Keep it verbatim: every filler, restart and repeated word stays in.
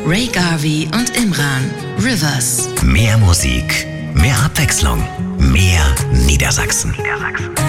Ray Garvey und Imran. Rivers. Mehr Musik, mehr Abwechslung, mehr Niedersachsen. Niedersachsen.